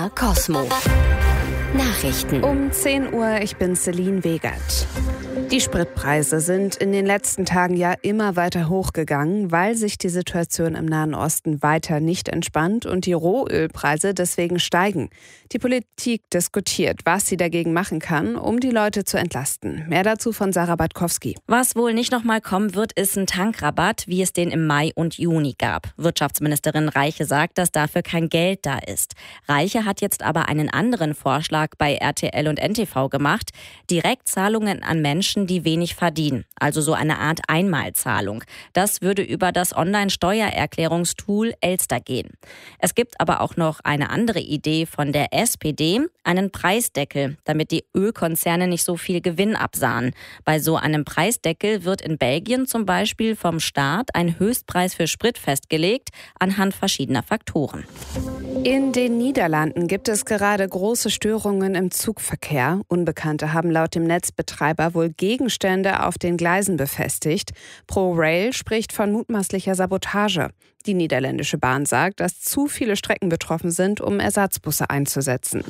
Cosmo. Nachrichten. Um 10 Uhr, ich bin Celine Wegert. Die Spritpreise sind in den letzten Tagen ja immer weiter hochgegangen, weil sich die Situation im Nahen Osten weiter nicht entspannt und die Rohölpreise deswegen steigen. Die Politik diskutiert, was sie dagegen machen kann, um die Leute zu entlasten. Mehr dazu von Sarah Batkowski. Was wohl nicht nochmal kommen wird, ist ein Tankrabatt, wie es den im Mai und Juni gab. Wirtschaftsministerin Reiche sagt, dass dafür kein Geld da ist. Reiche hat jetzt aber einen anderen Vorschlag bei RTL und NTV gemacht. Direktzahlungen an Menschen, die wenig verdienen. Also so eine Art Einmalzahlung. Das würde über das Online-Steuererklärungstool Elster gehen. Es gibt aber auch noch eine andere Idee von der SPD, einen Preisdeckel, damit die Ölkonzerne nicht so viel Gewinn absahen. Bei so einem Preisdeckel wird in Belgien zum Beispiel vom Staat ein Höchstpreis für Sprit festgelegt, anhand verschiedener Faktoren. In den Niederlanden gibt es gerade große Störungen im Zugverkehr. Unbekannte haben laut dem Netzbetreiber wohl Gegenstände auf den Gleisen befestigt. ProRail spricht von mutmaßlicher Sabotage. Die niederländische Bahn sagt, dass zu viele Strecken betroffen sind, um Ersatzbusse einzusetzen.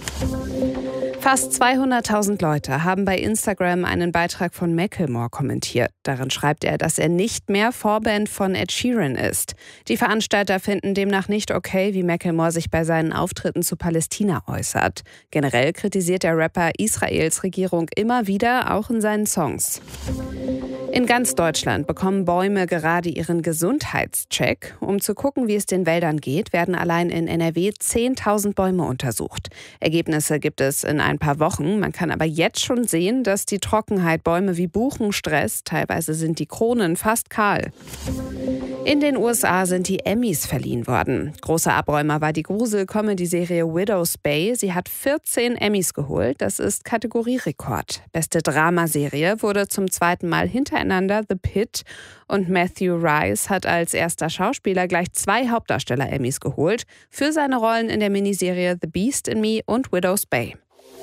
Fast 200.000 Leute haben bei Instagram einen Beitrag von Macklemore kommentiert. Darin schreibt er, dass er nicht mehr Vorband von Ed Sheeran ist. Die Veranstalter finden demnach nicht okay, wie Macklemore sich bei seinen Auftritten zu Palästina äußert. Generell kritisiert der Rapper Israels Regierung immer wieder, auch in seinen Songs. In ganz Deutschland bekommen Bäume gerade ihren Gesundheitscheck. Um zu gucken, wie es den Wäldern geht, werden allein in NRW 10.000 Bäume untersucht. Ergebnisse gibt es in ein paar Wochen. Man kann aber jetzt schon sehen, dass die Trockenheit Bäume wie Buchen stresst. Teilweise sind die Kronen fast kahl. In den USA sind die Emmys verliehen worden. Großer Abräumer war die Grusel-Comedy-Serie Widow's Bay. Sie hat 14 Emmys geholt. Das ist Kategorierekord. Beste Dramaserie wurde zum zweiten Mal hintereinander The Pitt. Und Matthew Rice hat als erster Schauspieler gleich 2 Hauptdarsteller-Emmys geholt. Für seine Rollen in der Miniserie The Beast in Me und Widow's Bay.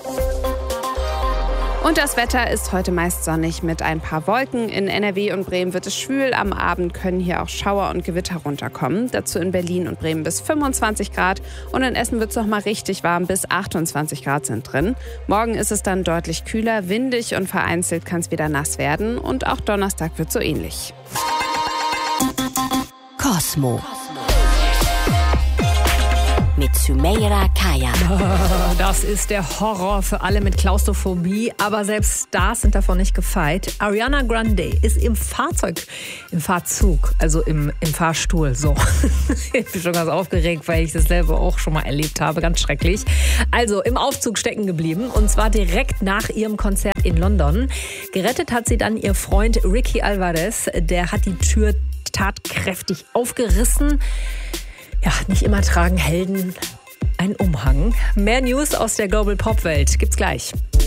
Und das Wetter ist heute meist sonnig mit ein paar Wolken. In NRW und Bremen wird es schwül. Am Abend können hier auch Schauer und Gewitter runterkommen. Dazu in Berlin und Bremen bis 25 Grad. Und in Essen wird es noch mal richtig warm, bis 28 Grad sind drin. Morgen ist es dann deutlich kühler, windig und vereinzelt kann es wieder nass werden. Und auch Donnerstag wird so ähnlich. Cosmo. Mit Sümeyra Kaya. Das ist der Horror für alle mit Klaustrophobie, aber selbst Stars sind davon nicht gefeit. Ariana Grande ist im Fahrzug, also im Fahrstuhl, so. Ich bin schon ganz aufgeregt, weil ich das selber auch schon mal erlebt habe, ganz schrecklich. Also im Aufzug stecken geblieben und zwar direkt nach ihrem Konzert in London. Gerettet hat sie dann ihr Freund Ricky Alvarez, der hat die Tür tatkräftig aufgerissen. Ja, nicht immer tragen Helden einen Umhang. Mehr News aus der Global Pop Welt gibt's gleich.